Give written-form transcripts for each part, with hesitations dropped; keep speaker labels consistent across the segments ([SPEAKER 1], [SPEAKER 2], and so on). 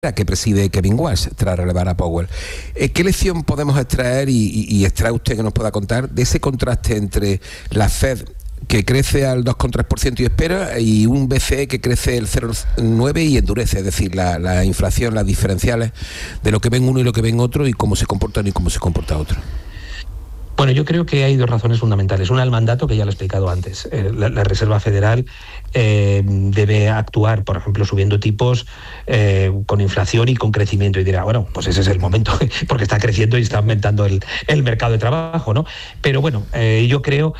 [SPEAKER 1] que preside Kevin Walsh tras relevar a Powell. ¿Qué lección podemos extraer y extrae usted que nos pueda contar de ese contraste entre la Fed, que crece al 2,3% y espera, y un BCE que crece el 0,9% y endurece? Es decir, la inflación, las diferenciales de lo que ven uno y lo que ven otro, y cómo se comportan y cómo se comporta otro.
[SPEAKER 2] Bueno, yo creo que hay dos razones fundamentales. Una, el mandato, que ya lo he explicado antes. La Reserva Federal debe actuar, por ejemplo, subiendo tipos con inflación y con crecimiento. Y dirá, bueno, pues ese es el momento, porque está creciendo y está aumentando el mercado de trabajo, ¿no? Pero bueno, yo creo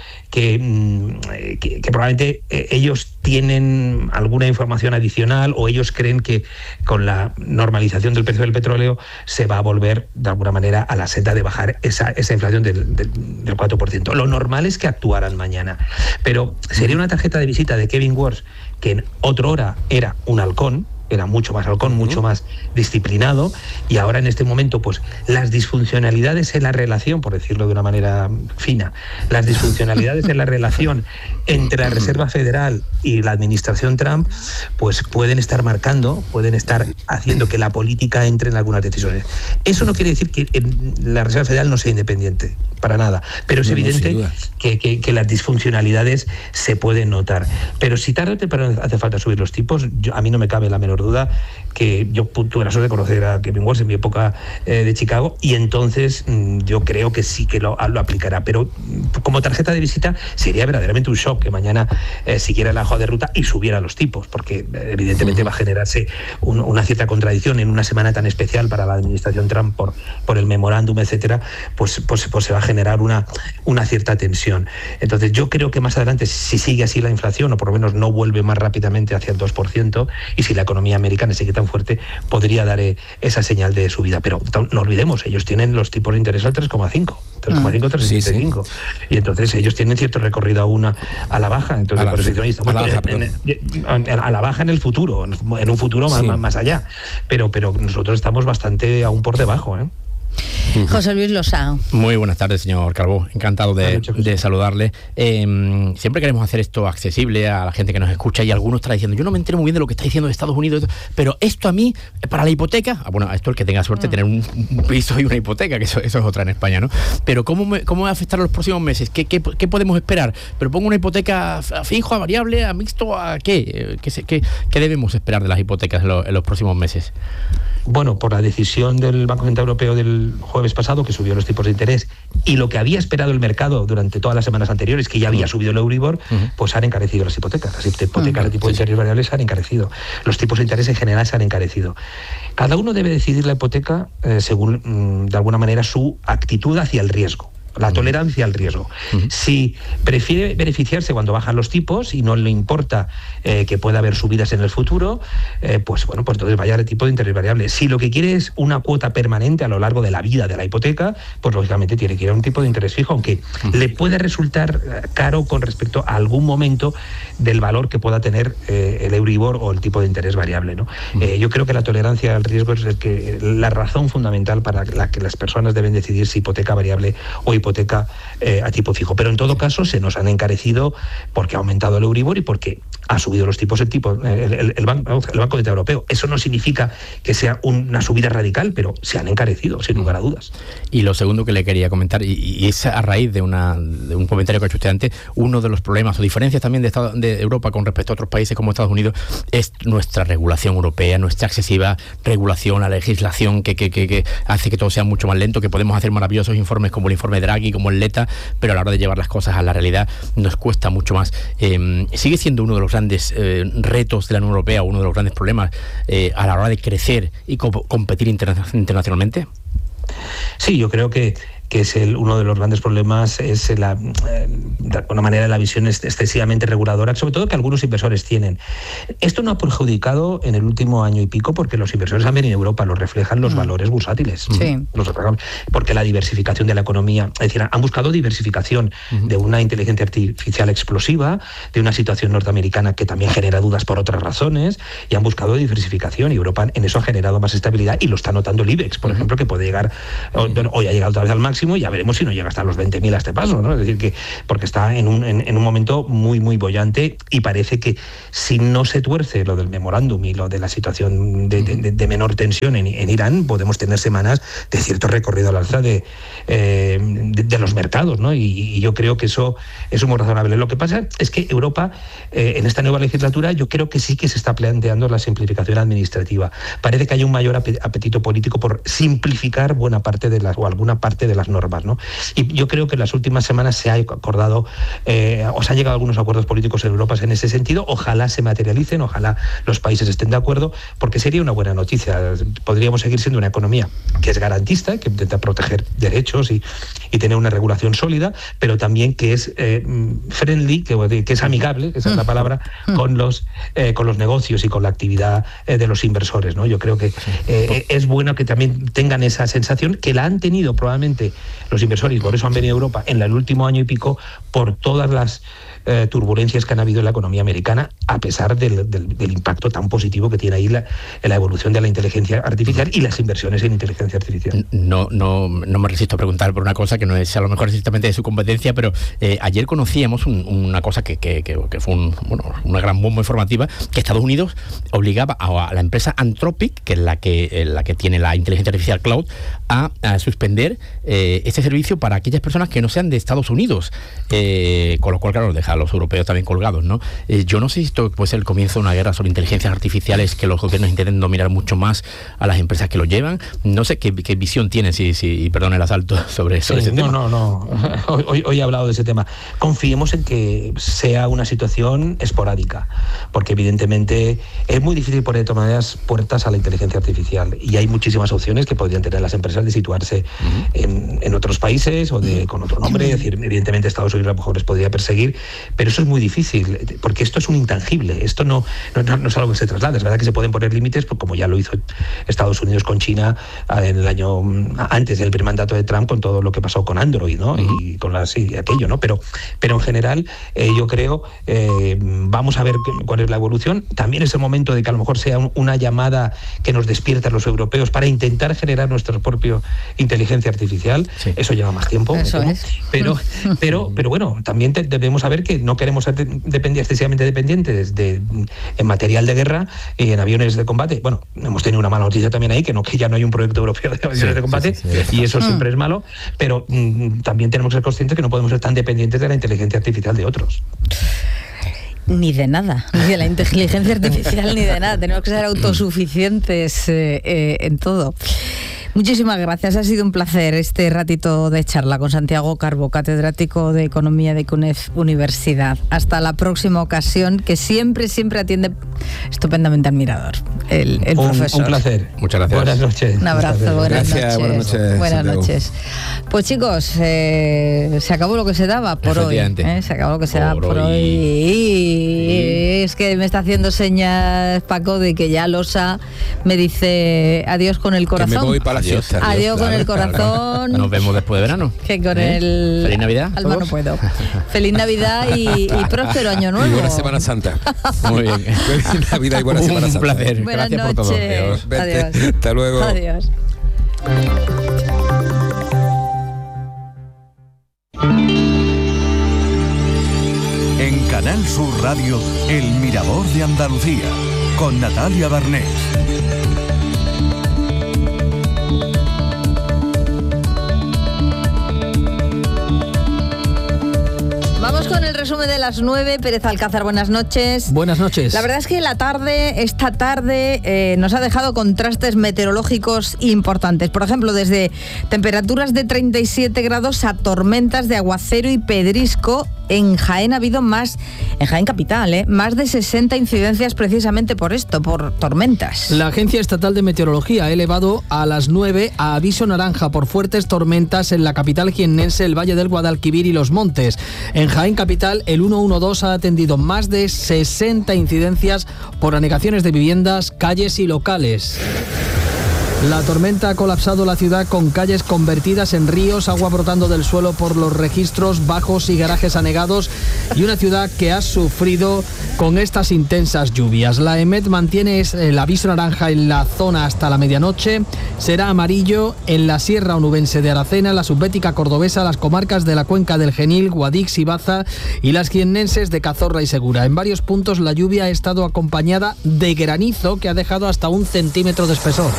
[SPEAKER 2] que probablemente ellos tienen alguna información adicional, o ellos creen que con la normalización del precio del petróleo se va a volver de alguna manera a la senda de bajar esa inflación del 4%. Lo normal es que actuaran mañana, pero sería una tarjeta de visita de Kevin Walsh, que en otra hora era un halcón, era mucho más halcón, mucho más disciplinado, y ahora en este momento pues las disfuncionalidades en la relación, por decirlo de una manera fina, las disfuncionalidades en la relación entre la Reserva Federal y la administración Trump, pues pueden estar haciendo que la política entre en algunas decisiones. Eso no quiere decir que la Reserva Federal no sea independiente, para nada, pero es evidente que las disfuncionalidades se pueden notar. Pero si tarde o temprano hace falta subir los tipos, a mí no me cabe la menor duda que yo tuve la suerte de conocer a Kevin Walsh en mi época de Chicago, y entonces yo creo que sí que lo aplicará. Pero como tarjeta de visita sería verdaderamente un shock que mañana siguiera la hoja de ruta y subiera los tipos, porque evidentemente va a generarse una cierta contradicción en una semana tan especial para la administración Trump por el memorándum, etcétera, pues se va a generar una cierta tensión. Entonces yo creo que más adelante, si sigue así la inflación, o por lo menos no vuelve más rápidamente hacia el 2%, y si la economía americana sigue tan fuerte, podría dar esa señal de subida. Pero no olvidemos, ellos tienen los tipos de interés al 3,5, 3,5, y entonces ellos tienen cierto recorrido aún a la baja. Entonces por eso estamos a la baja en el futuro, en un futuro más allá, pero nosotros estamos bastante aún por debajo, ¿eh?
[SPEAKER 3] José Luis Losao.
[SPEAKER 4] Muy buenas tardes, señor Calvo. Encantado de saludarle. Siempre queremos hacer esto accesible a la gente que nos escucha, y algunos están diciendo, yo no me entero muy bien de lo que está diciendo de Estados Unidos, pero esto a mí, para la hipoteca, bueno, esto el que tenga suerte de tener un piso y una hipoteca, que eso es otra en España, ¿no? Pero ¿cómo va a afectar los próximos meses? ¿Qué podemos esperar? ¿Pero pongo una hipoteca a fijo, a variable, a mixto, a qué? ¿Qué debemos esperar de las hipotecas en los próximos meses?
[SPEAKER 2] Bueno, por la decisión del Banco Central Europeo del jueves pasado, que subió los tipos de interés, y lo que había esperado el mercado durante todas las semanas anteriores, que ya había subido el Euribor, pues han encarecido las hipotecas. Las hipotecas de tipo de interés variables se han encarecido. Los tipos de interés en general se han encarecido. Cada uno debe decidir la hipoteca según, de alguna manera, su actitud hacia el riesgo. La tolerancia al riesgo. Si prefiere beneficiarse cuando bajan los tipos y no le importa que pueda haber subidas en el futuro, pues entonces vaya al tipo de interés variable. Si lo que quiere es una cuota permanente a lo largo de la vida de la hipoteca, pues lógicamente tiene que ir a un tipo de interés fijo, aunque le puede resultar caro con respecto a algún momento del valor que pueda tener el Euribor o el tipo de interés variable, ¿no? Yo creo que la tolerancia al riesgo es la razón fundamental para la que las personas deben decidir si hipoteca variable o hipoteca a tipo fijo. Pero en todo caso se nos han encarecido porque ha aumentado el Euribor y porque ha subido los tipos el Banco Central Europeo. Eso no significa que sea una subida radical, pero se han encarecido, sin lugar a dudas.
[SPEAKER 4] Y lo segundo que le quería comentar, y es a raíz de un comentario que ha hecho usted antes, uno de los problemas o diferencias también de Europa con respecto a otros países como Estados Unidos es nuestra regulación europea, nuestra excesiva regulación, la legislación que hace que todo sea mucho más lento, que podemos hacer maravillosos informes como el informe Draghi, como el Letta, pero a la hora de llevar las cosas a la realidad nos cuesta mucho más. Sigue siendo uno de los grandes retos de la Unión Europea, uno de los grandes problemas a la hora de crecer y competir internacionalmente.
[SPEAKER 2] Sí, yo creo que es uno de los grandes problemas, es de alguna manera la visión excesivamente reguladora, sobre todo que algunos inversores tienen. Esto no ha perjudicado en el último año y pico porque los inversores también en Europa lo reflejan los valores bursátiles. Sí. Porque la diversificación de la economía, es decir, han buscado diversificación de una inteligencia artificial explosiva, de una situación norteamericana que también genera dudas por otras razones, y han buscado diversificación, y Europa en eso ha generado más estabilidad, y lo está notando el IBEX, por ejemplo, que puede llegar, hoy ha llegado otra vez al máximo, máximo, y ya veremos si no llega hasta los 20.000 a este paso, ¿no? Es decir, que porque está en un momento muy, muy bollante, y parece que si no se tuerce lo del memorándum y lo de la situación de menor tensión en Irán, podemos tener semanas de cierto recorrido al alza de los mercados, ¿no? Y yo creo que eso es muy razonable. Lo que pasa es que Europa, en esta nueva legislatura, yo creo que sí que se está planteando la simplificación administrativa. Parece que hay un mayor apetito político por simplificar buena parte o alguna parte de las normas, ¿no? Y yo creo que en las últimas semanas se ha acordado, o se han llegado a algunos acuerdos políticos en Europa en ese sentido. Ojalá se materialicen, ojalá los países estén de acuerdo, porque sería una buena noticia. Podríamos seguir siendo una economía que es garantista, que intenta proteger derechos y tener una regulación sólida, pero también que es friendly, que es amigable, esa es la palabra, con los negocios y con la actividad de los inversores, ¿no? Yo creo que es bueno que también tengan esa sensación, que la han tenido probablemente los inversores, por eso han venido a Europa en el último año y pico, por todas las turbulencias que han habido en la economía americana, a pesar del impacto tan positivo que tiene ahí la evolución de la inteligencia artificial y las inversiones en inteligencia artificial.
[SPEAKER 4] No me resisto a preguntar por una cosa que no es a lo mejor estrictamente de su competencia, pero ayer conocíamos una cosa que fue una gran bomba informativa, que Estados Unidos obligaba a la empresa Anthropic, que es la que tiene la inteligencia artificial cloud, a suspender este servicio para aquellas personas que no sean de Estados Unidos, con lo cual, claro, deja a los europeos también colgados, ¿no? Yo no sé si esto puede ser el comienzo de una guerra sobre inteligencias artificiales, que los gobiernos intenten dominar mucho más a las empresas que lo llevan. No sé qué visión tienen, si perdón el asalto, sobre ese tema.
[SPEAKER 2] No. Hoy he hablado de ese tema. Confiemos en que sea una situación esporádica, porque evidentemente es muy difícil poner de todas maneras puertas a la inteligencia artificial, y hay muchísimas opciones que podrían tener las empresas de situarse en otros países o con otro nombre. Es decir, evidentemente Estados Unidos a lo mejor les podría perseguir, pero eso es muy difícil, porque esto es un intangible, esto no es algo que se traslade. Es verdad que se pueden poner límites, pues como ya lo hizo Estados Unidos con China en el año antes del primer mandato de Trump, con todo lo que pasó con Android, ¿no? Y con aquello, ¿no? Pero en general yo creo, vamos a ver cuál es la evolución. También es el momento de que a lo mejor sea una llamada que nos despierte a los europeos para intentar generar nuestra propia inteligencia artificial. Sí. Eso lleva más tiempo, pero bueno, también debemos saber que no queremos ser excesivamente dependientes en material de guerra y en aviones de combate. Bueno, hemos tenido una mala noticia también ahí, que ya no hay un proyecto europeo de aviones de combate, y eso siempre es malo, pero también tenemos que ser conscientes que no podemos ser tan dependientes de la inteligencia artificial de otros.
[SPEAKER 3] Ni de nada, ni de la inteligencia artificial, ni de nada. Tenemos que ser autosuficientes en todo. Muchísimas gracias, ha sido un placer este ratito de charla con Santiago Carbo, catedrático de Economía de CUNEF Universidad. Hasta la próxima ocasión, que siempre atiende estupendamente al Mirador, el profesor.
[SPEAKER 2] Un placer.
[SPEAKER 4] Muchas gracias.
[SPEAKER 2] Buenas noches.
[SPEAKER 3] Un abrazo, buenas noches.
[SPEAKER 1] Buenas noches.
[SPEAKER 3] Pues chicos, se acabó lo que se daba por hoy. Se acabó lo que se daba por hoy. Y es que me está haciendo señas Paco de que ya Losa me dice adiós con el corazón.
[SPEAKER 1] Que me voy para
[SPEAKER 3] Adiós con el corazón.
[SPEAKER 4] Nos vemos después de verano.
[SPEAKER 3] Que con el
[SPEAKER 4] Feliz Navidad.
[SPEAKER 3] Alma no puedo. Feliz Navidad y próspero año nuevo.
[SPEAKER 1] Y buena Semana Santa.
[SPEAKER 4] Muy bien.
[SPEAKER 1] Feliz Navidad y buena Semana Santa.
[SPEAKER 4] Un placer.
[SPEAKER 3] Buenas
[SPEAKER 4] Gracias
[SPEAKER 3] noches.
[SPEAKER 4] por todo. Adiós.
[SPEAKER 3] Adiós.
[SPEAKER 1] Hasta luego.
[SPEAKER 3] Adiós.
[SPEAKER 5] En Canal Sur Radio, El Mirador de Andalucía, con Natalia Barnés.
[SPEAKER 3] Vamos con el resumen de las 9. Pérez Alcázar, buenas noches.
[SPEAKER 6] Buenas noches.
[SPEAKER 3] La verdad es que esta tarde nos ha dejado contrastes meteorológicos importantes. Por ejemplo, desde temperaturas de 37 grados a tormentas de aguacero y pedrisco. En Jaén ha habido en Jaén capital, más de 60 incidencias precisamente por esto, por tormentas.
[SPEAKER 6] La Agencia Estatal de Meteorología ha elevado a las 9 a aviso naranja por fuertes tormentas en la capital jiennense, el Valle del Guadalquivir y Los Montes. En Jaén capital, el 112 ha atendido más de 60 incidencias por anegaciones de viviendas, calles y locales. La tormenta ha colapsado la ciudad con calles convertidas en ríos, agua brotando del suelo por los registros bajos y garajes anegados, y una ciudad que ha sufrido con estas intensas lluvias. La EMET mantiene el aviso naranja en la zona hasta la medianoche, será amarillo en la Sierra Onubense de Aracena, la Subbética Cordobesa, las comarcas de la Cuenca del Genil, Guadix y Baza y las jiennenses de Cazorla y Segura. En varios puntos la lluvia ha estado acompañada de granizo que ha dejado hasta 1 centímetro de espesor.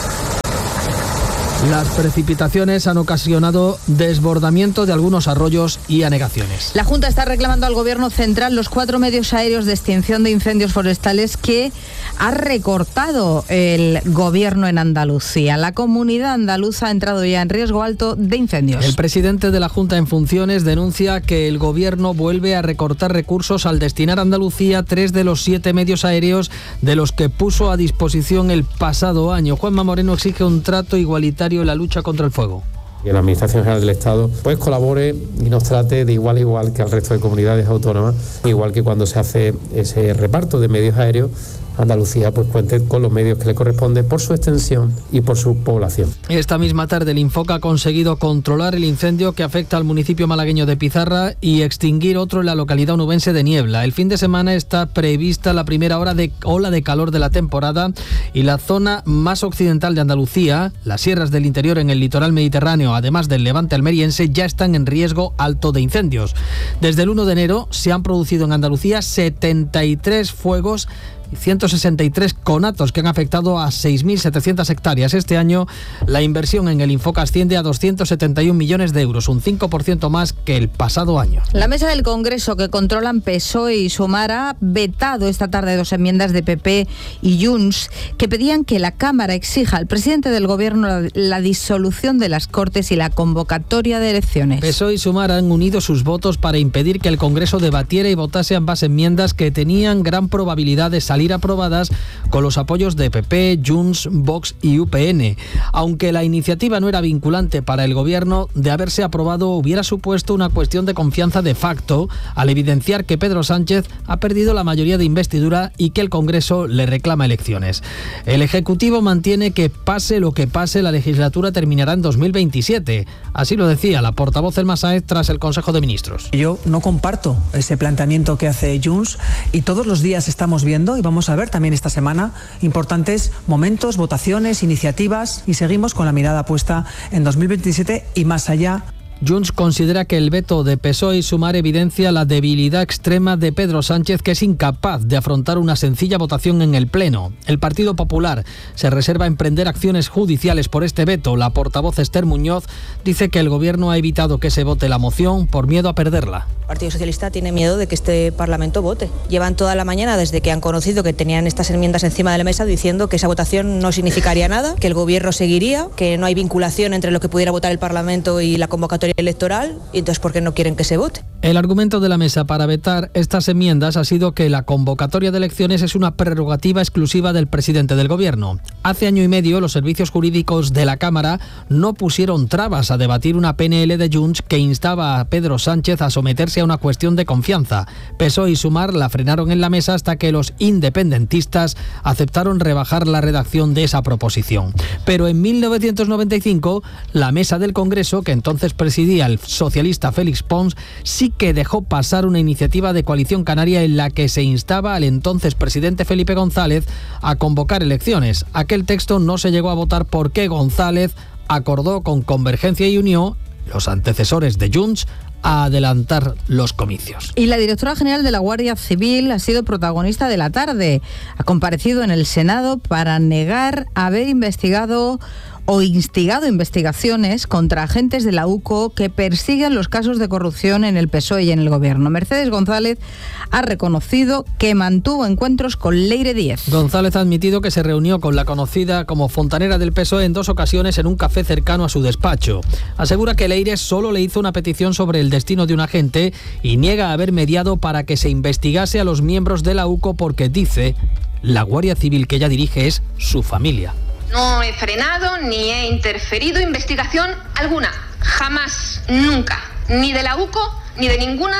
[SPEAKER 6] Las precipitaciones han ocasionado desbordamiento de algunos arroyos y anegaciones.
[SPEAKER 3] La Junta está reclamando al Gobierno central los 4 medios aéreos de extinción de incendios forestales que ha recortado el Gobierno en Andalucía. La comunidad andaluza ha entrado ya en riesgo alto de incendios.
[SPEAKER 6] El presidente de la Junta en funciones denuncia que el Gobierno vuelve a recortar recursos al destinar a Andalucía 3 de los 7 medios aéreos de los que puso a disposición el pasado año. Juanma Moreno exige un trato igualitario en la lucha contra el fuego.
[SPEAKER 7] Que la Administración General del Estado pues colabore y nos trate de igual a igual que al resto de comunidades autónomas, igual que cuando se hace ese reparto de medios aéreos, Andalucía pues cuente con los medios que le corresponden por su extensión y por su población.
[SPEAKER 6] Esta misma tarde el Infoca ha conseguido controlar el incendio que afecta al municipio malagueño de Pizarra y extinguir otro en la localidad onubense de Niebla. El fin de semana está prevista la primera ola de calor de la temporada y la zona más occidental de Andalucía, las sierras del interior en el litoral mediterráneo, además del levante almeriense, ya están en riesgo alto de incendios. Desde el 1 de enero se han producido en Andalucía 73 fuegos y 163 conatos que han afectado a 6.700 hectáreas. Este año la inversión en el Infoca asciende a 271 millones de euros, un 5% más que el pasado año.
[SPEAKER 3] La mesa del Congreso que controlan PSOE y Sumar ha vetado esta tarde 2 enmiendas de PP y Junts que pedían que la Cámara exija al presidente del Gobierno la disolución de las Cortes y la convocatoria de elecciones.
[SPEAKER 6] PSOE y Sumar han unido sus votos para impedir que el Congreso debatiera y votase ambas enmiendas que tenían gran probabilidad de salir aprobadas con los apoyos de PP, Junts, Vox y UPN. Aunque la iniciativa no era vinculante para el Gobierno, de haberse aprobado hubiera supuesto una cuestión de confianza de facto al evidenciar que Pedro Sánchez ha perdido la mayoría de investidura y que el Congreso le reclama elecciones. El Ejecutivo mantiene que pase lo que pase, la legislatura terminará en 2027. Así lo decía la portavoz Elma Sáez tras el Consejo de Ministros.
[SPEAKER 8] Yo no comparto ese planteamiento que hace Junts y todos los días estamos viendo y vamos a ver también esta semana importantes momentos, votaciones, iniciativas y seguimos con la mirada puesta en 2027 y más allá.
[SPEAKER 6] Junts considera que el veto de PSOE y Sumar evidencia la debilidad extrema de Pedro Sánchez, que es incapaz de afrontar una sencilla votación en el Pleno. El Partido Popular se reserva emprender acciones judiciales por este veto. La portavoz Esther Muñoz dice que el Gobierno ha evitado que se vote la moción por miedo a perderla.
[SPEAKER 9] El Partido Socialista tiene miedo de que este Parlamento vote. Llevan toda la mañana, desde que han conocido que tenían estas enmiendas encima de la mesa, diciendo que esa votación no significaría nada, que el Gobierno seguiría, que no hay vinculación entre lo que pudiera votar el Parlamento y la convocatoria electoral, y entonces ¿por qué no quieren que se vote?
[SPEAKER 6] El argumento de la mesa para vetar estas enmiendas ha sido que la convocatoria de elecciones es una prerrogativa exclusiva del presidente del Gobierno. Hace año y medio los servicios jurídicos de la Cámara no pusieron trabas a debatir una PNL de Junts que instaba a Pedro Sánchez a someterse a una cuestión de confianza. PSOE y Sumar la frenaron en la mesa hasta que los independentistas aceptaron rebajar la redacción de esa proposición. Pero en 1995 la mesa del Congreso, que entonces presidía el socialista Félix Pons, sí que dejó pasar una iniciativa de Coalición Canaria en la que se instaba al entonces presidente Felipe González a convocar elecciones. Aquel texto no se llegó a votar porque González acordó con Convergencia y Unió, los antecesores de Junts, a adelantar los comicios.
[SPEAKER 3] Y la directora general de la Guardia Civil ha sido protagonista de la tarde. Ha comparecido en el Senado para negar haber investigado o instigado investigaciones contra agentes de la UCO que persiguen los casos de corrupción en el PSOE y en el Gobierno. Mercedes González ha reconocido que mantuvo encuentros con Leire Díez.
[SPEAKER 6] González ha admitido que se reunió con la conocida como fontanera del PSOE en 2 ocasiones en un café cercano a su despacho. Asegura que Leire solo le hizo una petición sobre el destino de un agente y niega haber mediado para que se investigase a los miembros de la UCO porque dice, la Guardia Civil que ella dirige es su familia.
[SPEAKER 10] No he frenado ni he interferido investigación alguna. Jamás, nunca. Ni de la UCO, ni de ninguna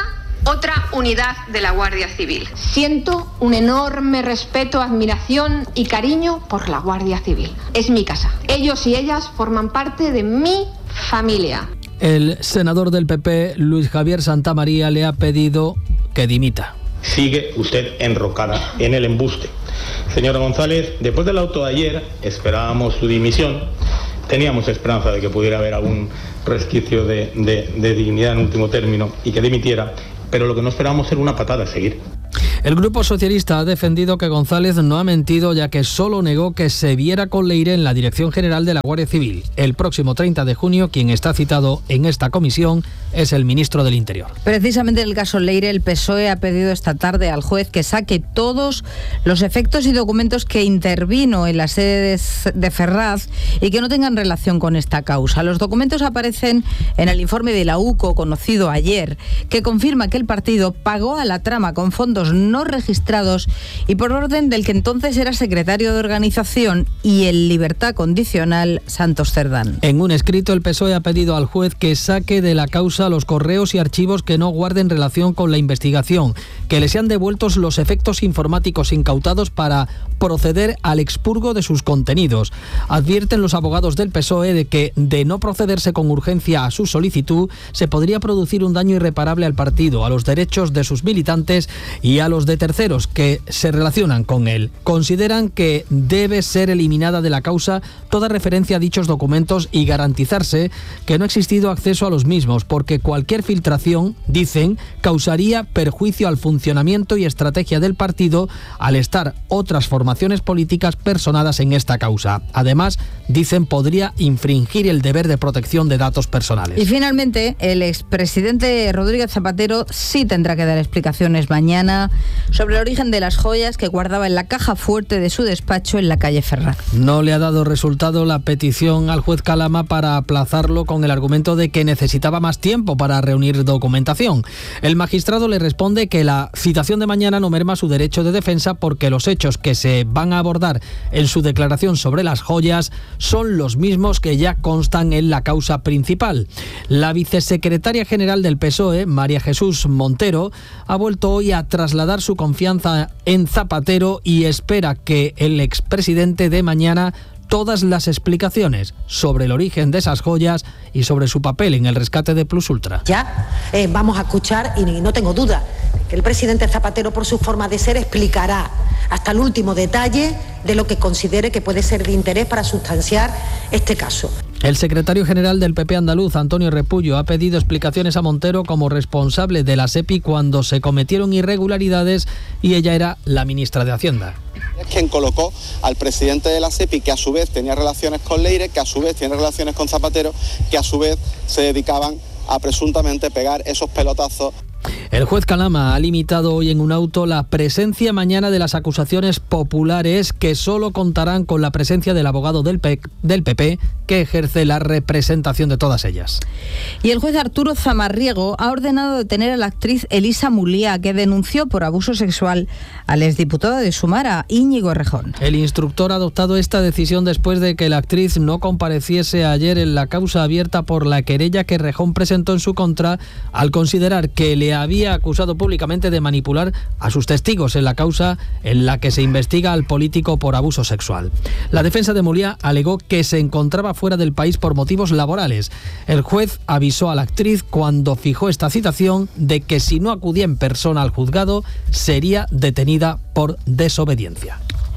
[SPEAKER 10] otra unidad de la Guardia Civil. Siento un enorme respeto, admiración y cariño por la Guardia Civil. Es mi casa. Ellos y ellas forman parte de mi familia.
[SPEAKER 6] El senador del PP, Luis Javier Santamaría, le ha pedido que dimita.
[SPEAKER 11] Sigue usted enrocada en el embuste. Señora González, después del auto de ayer esperábamos su dimisión. Teníamos esperanza de que pudiera haber algún resquicio de dignidad en último término y que dimitiera, pero lo que no esperábamos era una patada a seguir.
[SPEAKER 6] El Grupo Socialista ha defendido que González no ha mentido, ya que solo negó que se viera con Leire en la Dirección General de la Guardia Civil. El próximo 30 de junio, quien está citado en esta comisión es el ministro del Interior.
[SPEAKER 3] Precisamente en el caso Leire, el PSOE ha pedido esta tarde al juez que saque todos los efectos y documentos que intervino en la sede de Ferraz y que no tengan relación con esta causa. Los documentos aparecen en el informe de la UCO, conocido ayer, que confirma que el partido pagó a la trama con fondos no registrados y por orden del que entonces era secretario de organización y en libertad condicional Santos Cerdán.
[SPEAKER 6] En un escrito, el PSOE ha pedido al juez que saque de la causa los correos y archivos que no guarden relación con la investigación, que le sean devueltos los efectos informáticos incautados para proceder al expurgo de sus contenidos. Advierten los abogados del PSOE de que, de no procederse con urgencia a su solicitud, se podría producir un daño irreparable al partido, a los derechos de sus militantes y a los de terceros que se relacionan con él. Consideran que debe ser eliminada de la causa toda referencia a dichos documentos y garantizarse que no ha existido acceso a los mismos, porque cualquier filtración, dicen, causaría perjuicio al funcionamiento y estrategia del partido al estar otras formaciones políticas personadas en esta causa. Además, dicen, podría infringir el deber de protección de datos personales.
[SPEAKER 3] Y finalmente, el expresidente Rodríguez Zapatero sí tendrá que dar explicaciones mañana sobre el origen de las joyas que guardaba en la caja fuerte de su despacho en la calle Ferraz.
[SPEAKER 6] No le ha dado resultado la petición al juez Calama para aplazarlo con el argumento de que necesitaba más tiempo para reunir documentación. El magistrado le responde que la citación de mañana no merma su derecho de defensa porque los hechos que se van a abordar en su declaración sobre las joyas son los mismos que ya constan en la causa principal. La vicesecretaria general del PSOE, María Jesús Montero, ha vuelto hoy a trasladar su confianza en Zapatero y espera que el expresidente dé mañana todas las explicaciones sobre el origen de esas joyas y sobre su papel en el rescate de Plus Ultra.
[SPEAKER 12] Ya vamos a escuchar, y no tengo duda, que el presidente Zapatero, por su forma de ser, explicará hasta el último detalle de lo que considere que puede ser de interés para sustanciar este caso.
[SPEAKER 6] El secretario general del PP andaluz, Antonio Repullo, ha pedido explicaciones a Montero como responsable de la SEPI cuando se cometieron irregularidades y ella era la ministra de Hacienda.
[SPEAKER 13] Es quien colocó al presidente de la SEPI, que a su vez tenía relaciones con Leire, que a su vez tiene relaciones con Zapatero, que a su vez se dedicaban a presuntamente pegar esos pelotazos.
[SPEAKER 6] El juez Calama ha limitado hoy en un auto la presencia mañana de las acusaciones populares, que solo contarán con la presencia del abogado del PP que ejerce la representación de todas ellas.
[SPEAKER 3] Y el juez Arturo Zamarriego ha ordenado detener a la actriz Elisa Mulía, que denunció por abuso sexual al exdiputado de Sumara, Íñigo Errejón.
[SPEAKER 6] El instructor ha adoptado esta decisión después de que la actriz no compareciese ayer en la causa abierta por la querella que Errejón presentó en su contra al considerar que le había acusado públicamente de manipular a sus testigos en la causa en la que se investiga al político por abuso sexual. La defensa de Mulía alegó que se encontraba fuera del país por motivos laborales. El juez avisó a la actriz cuando fijó esta citación de que si no acudía en persona al juzgado sería detenida por desobediencia.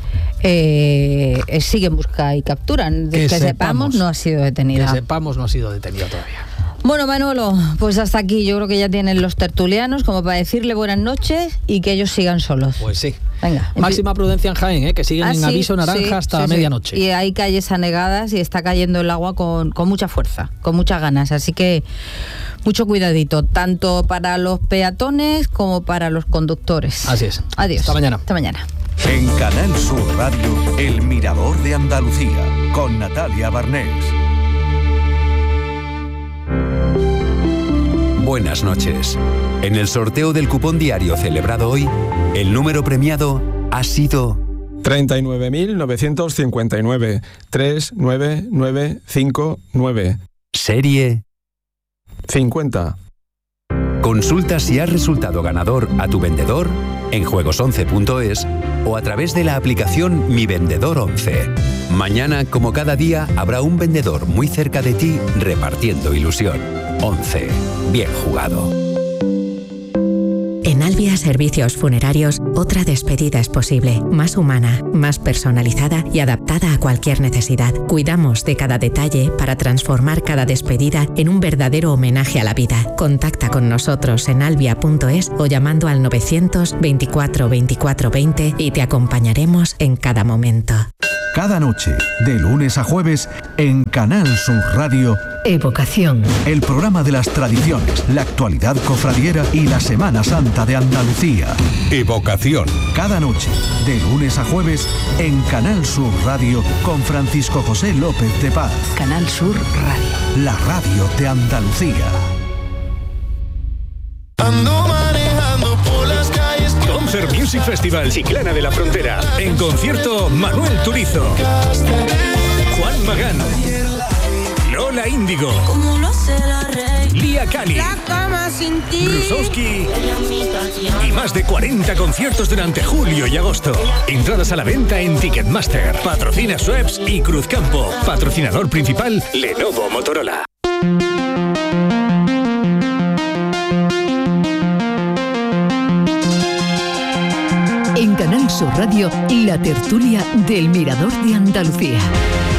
[SPEAKER 3] Sigue en busca y captura. Que sepamos, no ha sido detenida.
[SPEAKER 6] Que sepamos, no ha sido detenida todavía.
[SPEAKER 3] Bueno, Manolo, pues hasta aquí. Yo creo que ya tienen los tertulianos como para decirle buenas noches y que ellos sigan solos.
[SPEAKER 6] Pues sí.
[SPEAKER 3] Venga.
[SPEAKER 6] Máxima prudencia en Jaén, que siguen en aviso naranja hasta medianoche.
[SPEAKER 3] Y hay calles anegadas y está cayendo el agua con mucha fuerza, con muchas ganas. Así que mucho cuidadito, tanto para los peatones como para los conductores.
[SPEAKER 6] Así es.
[SPEAKER 3] Adiós.
[SPEAKER 6] Hasta mañana.
[SPEAKER 3] Hasta mañana.
[SPEAKER 5] En Canal Sur Radio, El Mirador de Andalucía, con Natalia Barnés.
[SPEAKER 14] Buenas noches. En el sorteo del cupón diario celebrado hoy, el número premiado ha sido
[SPEAKER 15] 39.959 39959.
[SPEAKER 14] Serie
[SPEAKER 15] 50.
[SPEAKER 14] Consulta si has resultado ganador a tu vendedor en juegos11.es o a través de la aplicación Mi Vendedor 11. Mañana, como cada día, habrá un vendedor muy cerca de ti repartiendo ilusión. 11. Bien jugado.
[SPEAKER 15] En Albia Servicios Funerarios, otra despedida es posible, más humana, más personalizada y adaptada a cualquier necesidad. Cuidamos de cada detalle para transformar cada despedida en un verdadero homenaje a la vida. Contacta con nosotros en albia.es o llamando al 924 24 20 y te acompañaremos en cada momento.
[SPEAKER 16] Cada noche, de lunes a jueves, en Canal Sur Radio,
[SPEAKER 15] Evocación.
[SPEAKER 16] El programa de las tradiciones, la actualidad cofradiera y la Semana Santa de Andalucía.
[SPEAKER 5] Evocación.
[SPEAKER 16] Cada noche, de lunes a jueves, en Canal Sur Radio, con Francisco José López de Paz.
[SPEAKER 15] Canal Sur Radio.
[SPEAKER 16] La radio de Andalucía.
[SPEAKER 17] Ando manejando por las calles. Concert Music Festival Chiclana de la Frontera. En concierto, Manuel Turizo, Juan Magán, Lola Índigo, Lía Cali, Brusowski y más de 40 conciertos durante julio y agosto. Entradas a la venta en Ticketmaster. Patrocina Schweppes y Cruzcampo. Patrocinador principal, Lenovo Motorola.
[SPEAKER 18] En Canal Sur Radio, la tertulia del Mirador de Andalucía.